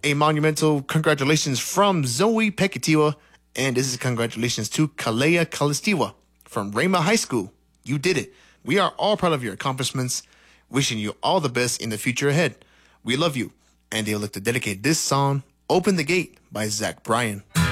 a monumental congratulations from Zoe Pekitiwa, and this is congratulations to Kalea Kalistiwa from Rama High School. You did it. We are all proud of your accomplishments, wishing you all the best in the future ahead. We love you, and they would like to dedicate this song, Open the Gate by Zach Bryan.